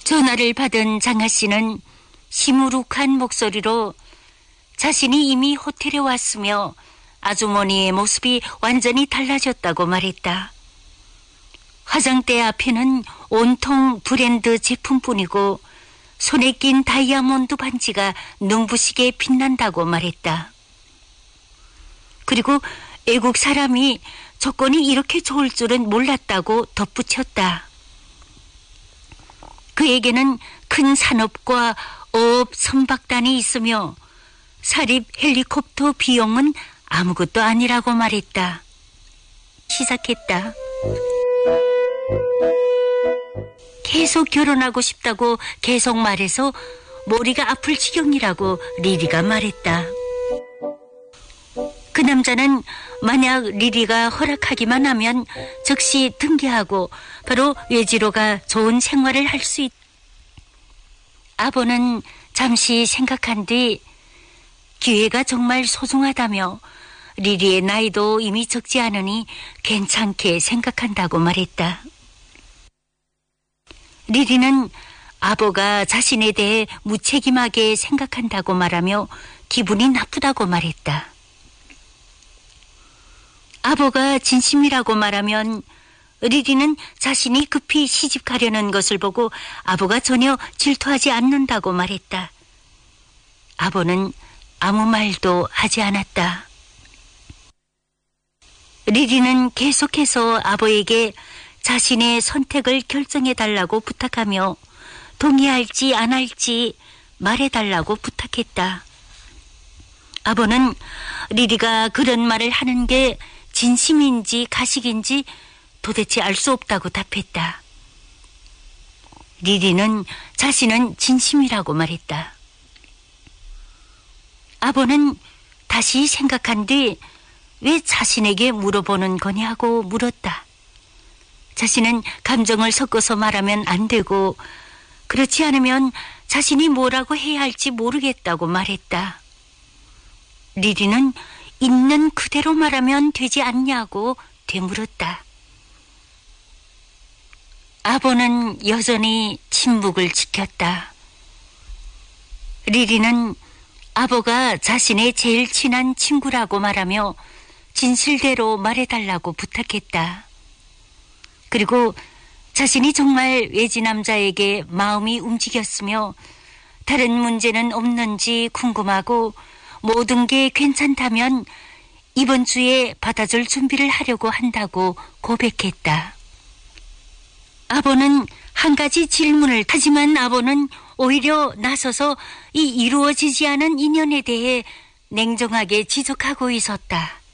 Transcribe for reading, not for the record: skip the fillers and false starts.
전화를 받은 장하 씨는 시무룩한 목소리로 자신이 이미 호텔에 왔으며 아주머니의 모습이 완전히 달라졌다고 말했다. 화장대 앞에는 온통 브랜드 제품뿐이고 손에 낀 다이아몬드 반지가 눈부시게 빛난다고 말했다. 그리고 외국 사람이 조건이 이렇게 좋을 줄은 몰랐다고 덧붙였다. 그에게는 큰 산업과 어업 선박단이 있으며 사립 헬리콥터 비용은 아무것도 아니라고 말했다. 시작했다. 계속 결혼하고 싶다고 계속 말해서 머리가 아플 지경이라고 리리가 말했다. 그 남자는 만약 리리가 허락하기만 하면 즉시 등기하고 바로 외지로가 좋은 생활을 할 수 있다. 아버는 잠시 생각한 뒤 기회가 정말 소중하다며 리리의 나이도 이미 적지 않으니 괜찮게 생각한다고 말했다. 리리는 아버가 자신에 대해 무책임하게 생각한다고 말하며 기분이 나쁘다고 말했다. 아버가 진심이라고 말하면 리리는 자신이 급히 시집 가려는 것을 보고 아버가 전혀 질투하지 않는다고 말했다. 아버는 아무 말도 하지 않았다. 리리는 계속해서 아버에게 자신의 선택을 결정해달라고 부탁하며 동의할지 안 할지 말해달라고 부탁했다. 아버는 리리가 그런 말을 하는 게 진심인지 가식인지 도대체 알 수 없다고 답했다. 리리는 자신은 진심이라고 말했다. 아버는 다시 생각한 뒤 왜 자신에게 물어보는 거냐고 물었다. 자신은 감정을 섞어서 말하면 안 되고 그렇지 않으면 자신이 뭐라고 해야 할지 모르겠다고 말했다. 리리는 있는 그대로 말하면 되지 않냐고 되물었다. 아버는 여전히 침묵을 지켰다. 리리는 아버가 자신의 제일 친한 친구라고 말하며 진실대로 말해달라고 부탁했다. 그리고 자신이 정말 외지 남자에게 마음이 움직였으며 다른 문제는 없는지 궁금하고 모든 게 괜찮다면 이번 주에 받아줄 준비를 하려고 한다고 고백했다. 아버는 한 가지 질문을 하지만 아버는 오히려 나서서 이 이루어지지 않은 인연에 대해 냉정하게 지적하고 있었다.